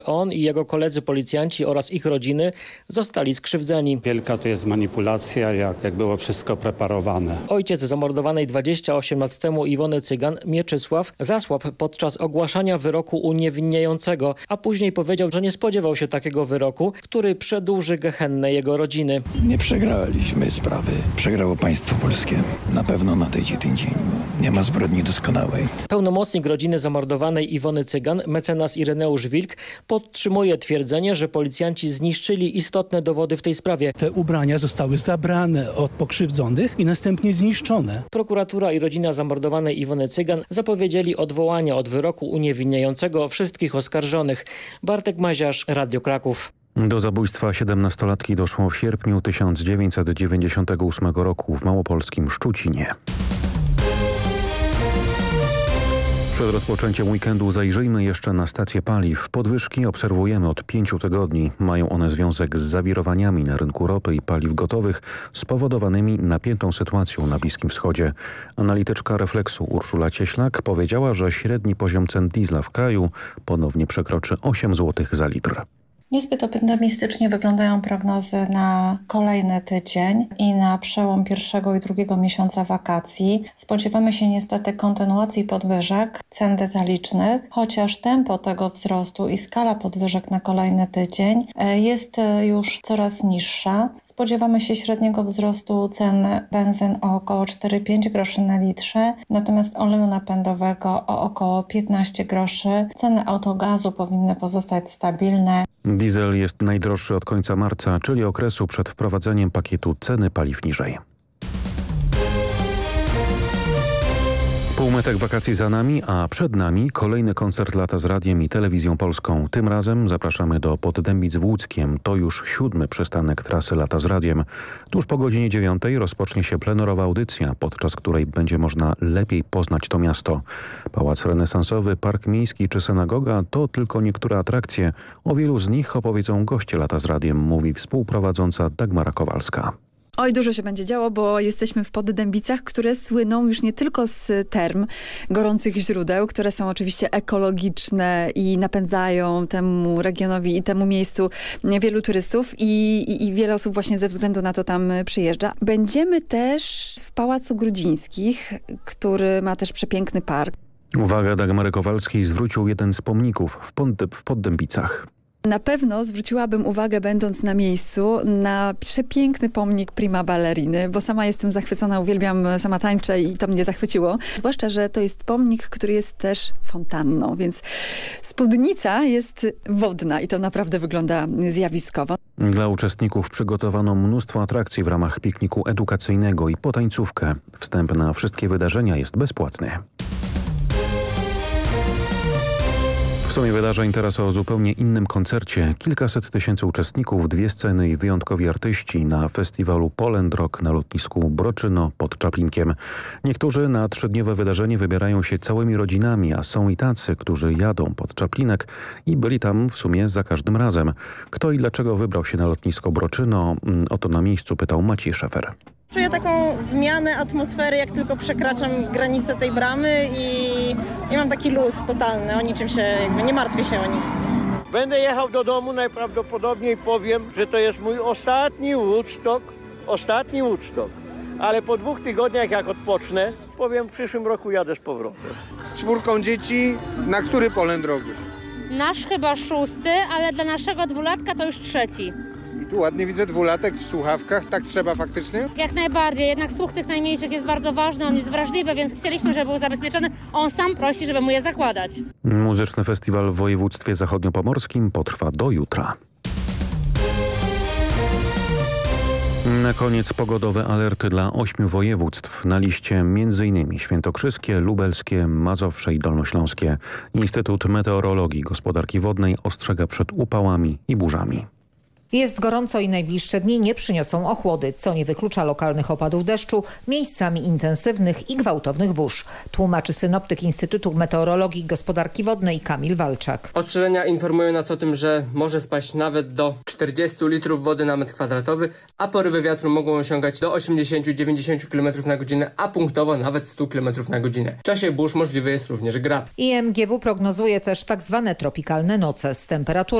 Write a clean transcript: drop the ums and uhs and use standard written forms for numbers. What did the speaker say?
On i jego koledzy policjanci oraz ich rodziny zostali skrzywdzeni. Wielka to jest manipulacja, jak było wszystko preparowane. Ojciec zamordowanej 28 lat temu Iwony Cygan, Mieczysław, zasłabł podczas ogłaszania wyroku uniewinniającego, a później powiedział, że nie spodziewał się takiego wyroku, który przedłuży gehennę jego rodziny. Nie przegraliśmy sprawy. Przegrało państwo polskie. Na pewno nadejdzie ten dzień. Nie ma zbrodni doskonałej. Pełnomocnik rodziny zamordowanej Iwony Cygan, mecenas Ireneusz Wilk, podtrzymuje twierdzenie, że policjanci zniszczyli istotne dowody w tej sprawie. Te ubrania zostały zabrane od pokrzywdzonych i następnie zniszczone. Prokuratura i rodzina zamordowanej Iwony Cygan zapowiedzieli odwołanie od wyroku uniewinniającego wszystkich oskarżonych. Bartek Maziarz, Radio Kraków. Do zabójstwa 17-latki doszło w sierpniu 1998 roku w małopolskim Szczucinie. Przed rozpoczęciem weekendu zajrzyjmy jeszcze na stacje paliw. Podwyżki obserwujemy od 5 tygodni. Mają one związek z zawirowaniami na rynku ropy i paliw gotowych spowodowanymi napiętą sytuacją na Bliskim Wschodzie. Analityczka Refleksu Urszula Cieślak powiedziała, że średni poziom cen diesla w kraju ponownie przekroczy 8 zł za litr. Niezbyt optymistycznie wyglądają prognozy na kolejny tydzień i na przełom pierwszego i drugiego miesiąca wakacji. Spodziewamy się niestety kontynuacji podwyżek cen detalicznych, chociaż tempo tego wzrostu i skala podwyżek na kolejny tydzień jest już coraz niższa. Spodziewamy się średniego wzrostu cen benzyn o około 4-5 groszy na litrze, natomiast oleju napędowego o około 15 groszy. Ceny autogazu powinny pozostać stabilne. Diesel jest najdroższy od końca marca, czyli okresu przed wprowadzeniem pakietu ceny paliw niżej. Półmetek wakacji za nami, a przed nami kolejny koncert lata z Radiem i Telewizją Polską. Tym razem zapraszamy do Poddębic w Łódzkiem. To już 7. przystanek trasy Lata z Radiem. Tuż po godzinie 9 rozpocznie się plenerowa audycja, podczas której będzie można lepiej poznać to miasto. Pałac Renesansowy, Park Miejski czy Synagoga to tylko niektóre atrakcje. O wielu z nich opowiedzą goście Lata z Radiem, mówi współprowadząca Dagmara Kowalska. Oj, dużo się będzie działo, bo jesteśmy w Poddębicach, które słyną już nie tylko z term, gorących źródeł, które są oczywiście ekologiczne i napędzają temu regionowi i temu miejscu wielu turystów i wiele osób właśnie ze względu na to tam przyjeżdża. Będziemy też w Pałacu Grudzińskich, który ma też przepiękny park. Uwaga Dagmary Kowalskiej zwrócił jeden z pomników w Poddębicach. Na pewno zwróciłabym uwagę, będąc na miejscu, na przepiękny pomnik Prima Balleriny, bo sama jestem zachwycona, uwielbiam, sama tańczę i to mnie zachwyciło. Zwłaszcza, że to jest pomnik, który jest też fontanną, więc spódnica jest wodna i to naprawdę wygląda zjawiskowo. Dla uczestników przygotowano mnóstwo atrakcji w ramach pikniku edukacyjnego i potańcówkę. Wstęp na wszystkie wydarzenia jest bezpłatny. W sumie wydarzeń teraz o zupełnie innym koncercie. Kilkaset tysięcy uczestników, 2 sceny i wyjątkowi artyści na festiwalu Poland Rock na lotnisku Broczyno pod Czaplinkiem. Niektórzy na 3-dniowe wydarzenie wybierają się całymi rodzinami, a są i tacy, którzy jadą pod Czaplinek i byli tam w sumie za każdym razem. Kto i dlaczego wybrał się na lotnisko Broczyno? O to na miejscu pytał Maciej Szefer. Czuję taką zmianę atmosfery, jak tylko przekraczam granicę tej bramy i mam taki luz totalny, o niczym się, nie martwię się o nic. Będę jechał do domu najprawdopodobniej powiem, że to jest mój ostatni Woodstock, ale po 2 tygodniach jak odpocznę, powiem w przyszłym roku jadę z powrotem. Z 4 dzieci, na który Poland Rock już? Nasz chyba 6, ale dla naszego 2-latka to już 3. I tu ładnie widzę 2-latek w słuchawkach, tak trzeba faktycznie? Jak najbardziej, jednak słuch tych najmniejszych jest bardzo ważny, on jest wrażliwy, więc chcieliśmy, żeby był zabezpieczony. On sam prosi, żeby mu je zakładać. Muzyczny festiwal w województwie zachodniopomorskim potrwa do jutra. Na koniec pogodowe alerty dla 8 województw. Na liście m.in. świętokrzyskie, lubelskie, mazowsze i dolnośląskie. Instytut Meteorologii i Gospodarki Wodnej ostrzega przed upałami i burzami. Jest gorąco i najbliższe dni nie przyniosą ochłody, co nie wyklucza lokalnych opadów deszczu, miejscami intensywnych i gwałtownych burz. Tłumaczy synoptyk Instytutu Meteorologii i Gospodarki Wodnej Kamil Walczak. Ostrzeżenia informują nas o tym, że może spaść nawet do 40 litrów wody na metr kwadratowy, a porywy wiatru mogą osiągać do 80-90 km na godzinę, a punktowo nawet 100 km na godzinę. W czasie burz możliwy jest również grad. IMGW prognozuje też tak zwane tropikalne noce z temperaturą